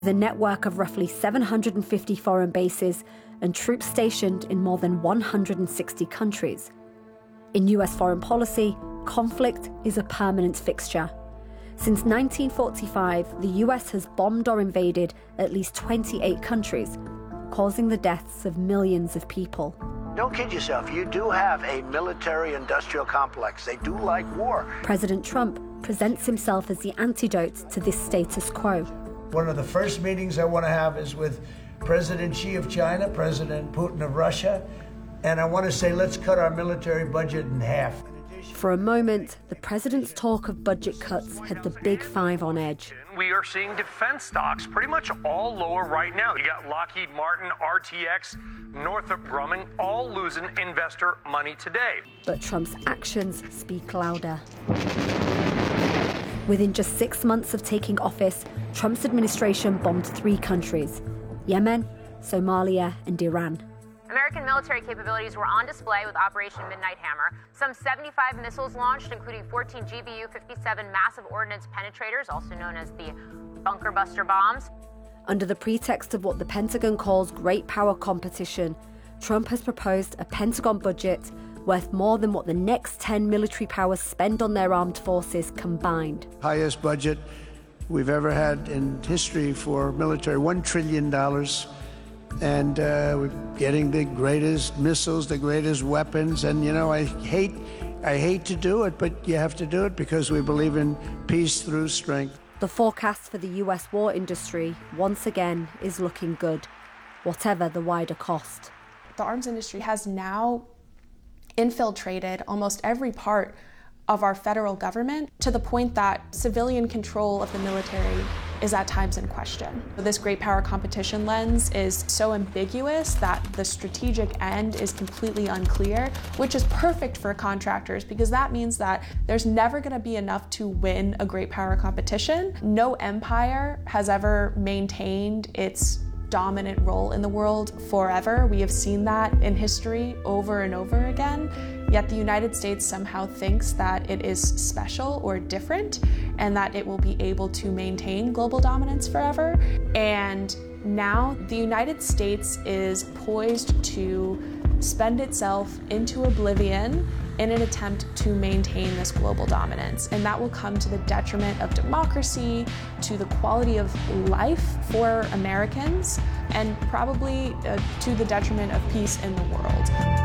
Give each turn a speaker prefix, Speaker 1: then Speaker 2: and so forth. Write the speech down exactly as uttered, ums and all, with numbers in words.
Speaker 1: The network of roughly seven hundred fifty foreign bases and troops stationed in more than one hundred sixty countries. In U S foreign policy, conflict is a permanent fixture. Since nineteen forty-five, the U S has bombed or invaded at least twenty-eight countries, causing the deaths of millions of people.
Speaker 2: Don't kid yourself, you do have a military-industrial complex. They do like war.
Speaker 1: President Trump presents himself as the antidote to this status quo.
Speaker 2: One of the first meetings I want to have is with President Xi of China, President Putin of Russia, and I want to say, let's cut our military budget in half.
Speaker 1: For a moment, the president's talk of budget cuts had the big five on edge.
Speaker 3: We are seeing defense stocks pretty much all lower right now. You got Lockheed Martin, R T X, Northrop Grumman, all losing investor money today.
Speaker 1: But Trump's actions speak louder. Within just six months of taking office, Trump's administration bombed three countries: Yemen, Somalia, and Iran.
Speaker 4: American military capabilities were on display with Operation Midnight Hammer. Some seventy-five missiles launched, including fourteen G B U fifty-seven massive ordnance penetrators, also known as the bunker buster bombs.
Speaker 1: Under the pretext of what the Pentagon calls great power competition, Trump has proposed a Pentagon budget worth more than what the next ten military powers spend on their armed forces combined.
Speaker 5: Highest budget we've ever had in history for military, one trillion dollars. And uh, we're getting the greatest missiles, the greatest weapons. And, you know, I hate, I hate to do it, but you have to do it because we believe in peace through strength.
Speaker 1: The forecast for the U S war industry, once again, is looking good, whatever the wider cost.
Speaker 6: The arms industry has now infiltrated almost every part of our federal government to the point that civilian control of the military is at times in question. This great power competition lens is so ambiguous that the strategic end is completely unclear, which is perfect for contractors because that means that there's never going to be enough to win a great power competition. No empire has ever maintained its dominant role in the world forever. We have seen that in history over and over again. Yet the United States somehow thinks that it is special or different and that it will be able to maintain global dominance forever. And now the United States is poised to spend itself into oblivion in an attempt to maintain this global dominance. And that will come to the detriment of democracy, to the quality of life for Americans, and probably uh, to the detriment of peace in the world.